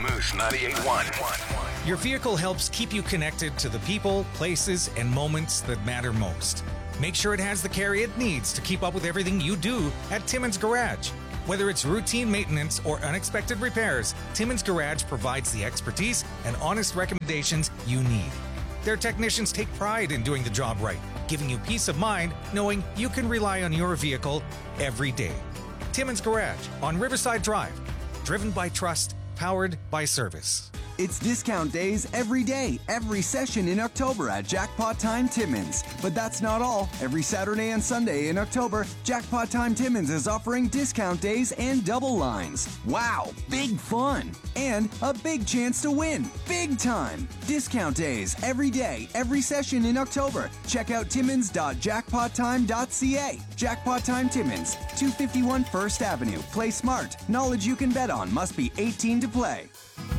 Moose 98.1. Your vehicle helps keep you connected to the people, places, and moments that matter most. Make sure it has the care it needs to keep up with everything you do at Timmins Garage. Whether it's routine maintenance or unexpected repairs, Timmins Garage provides the expertise and honest recommendations you need. Their technicians take pride in doing the job right, giving you peace of mind knowing you can rely on your vehicle every day. Timmins Garage on Riverside Drive. Driven by trust, powered by service. It's discount days every day, every session in October at Jackpot Time Timmins. But that's not all. Every Saturday and Sunday in October, Jackpot Time Timmins is offering discount days and double lines. Wow, big fun! And a big chance to win, big time! Discount days every day, every session in October. Check out timmins.jackpottime.ca. Jackpot Time Timmins, 251 First Avenue. Play smart. Knowledge you can bet on. Must be 18 to play.